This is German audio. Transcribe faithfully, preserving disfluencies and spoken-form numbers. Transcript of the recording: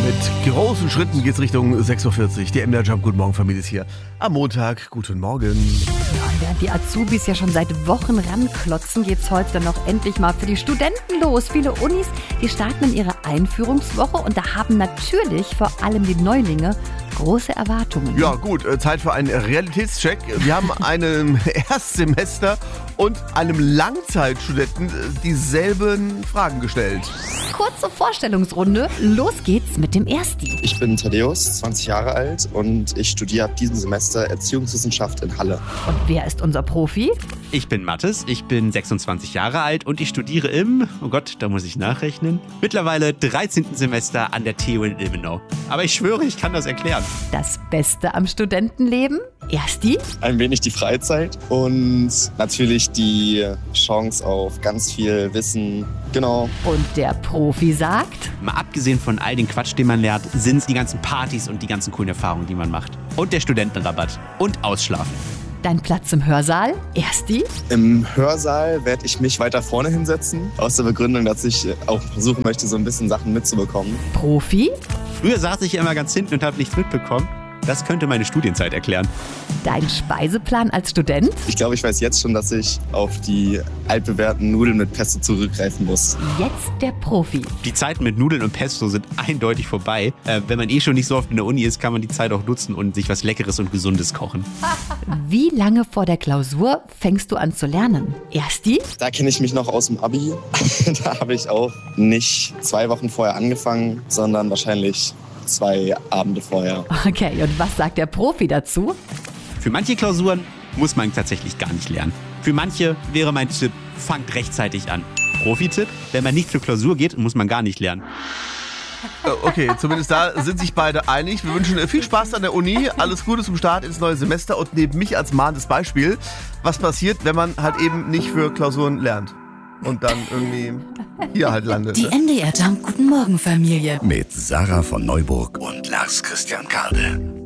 Mit großen Schritten geht's Richtung sechs Uhr vierzig. Die M D R Jump Guten Morgen Familie ist hier. Am Montag, guten Morgen. Ja, während die Azubis ja schon seit Wochen ranklotzen, geht's heute dann noch endlich mal für die Studenten los. Viele Unis, die starten in ihre Einführungswoche und da haben natürlich vor allem die Neulinge große Erwartungen. Ja gut, Zeit für einen Realitätscheck. Wir haben einem Erstsemester und einem Langzeitstudenten dieselben Fragen gestellt. Kurze Vorstellungsrunde, los geht's mit dem Ersti. Ich bin Thaddeus, zwanzig Jahre alt und ich studiere ab diesem Semester Erziehungswissenschaft in Halle. Und wer ist unser Profi? Ich bin Mathis, ich bin sechsundzwanzig Jahre alt und ich studiere im, oh Gott, da muss ich nachrechnen, mittlerweile dreizehnten Semester an der T U in Ilmenau. Aber ich schwöre, ich kann das erklären. Das Beste am Studentenleben? Ersti? Ein wenig die Freizeit und natürlich die Chance auf ganz viel Wissen. Genau. Und der Profi sagt? Mal abgesehen von all den Quatsch, den man lernt, sind es die ganzen Partys und die ganzen coolen Erfahrungen, die man macht. Und der Studentenrabatt. Und Ausschlafen. Dein Platz im Hörsaal? Ersti? Im Hörsaal werde ich mich weiter vorne hinsetzen, aus der Begründung, dass ich auch versuchen möchte, so ein bisschen Sachen mitzubekommen. Profi? Früher saß ich immer ganz hinten und habe nichts mitbekommen. Das könnte meine Studienzeit erklären. Dein Speiseplan als Student? Ich glaube, ich weiß jetzt schon, dass ich auf die altbewährten Nudeln mit Pesto zurückgreifen muss. Jetzt der Profi. Die Zeiten mit Nudeln und Pesto sind eindeutig vorbei. Äh, wenn man eh schon nicht so oft in der Uni ist, kann man die Zeit auch nutzen und sich was Leckeres und Gesundes kochen. Wie lange vor der Klausur fängst du an zu lernen? Ersti? Da kenne ich mich noch aus dem Abi. Da habe ich auch nicht zwei Wochen vorher angefangen, sondern wahrscheinlich zwei Abende vorher. Okay, und was sagt der Profi dazu? Für manche Klausuren muss man tatsächlich gar nicht lernen. Für manche wäre mein Tipp, fangt rechtzeitig an. Profi-Tipp, wenn man nicht zur Klausur geht, muss man gar nicht lernen. Okay, zumindest da sind sich beide einig. Wir wünschen viel Spaß an der Uni, alles Gute zum Start ins neue Semester und neben mich als mahnendes Beispiel, was passiert, wenn man halt eben nicht für Klausuren lernt und dann irgendwie hier halt landet. Die M D R Jump Guten Morgen Familie. Mit Sarah von Neuburg und Lars Christian Karde.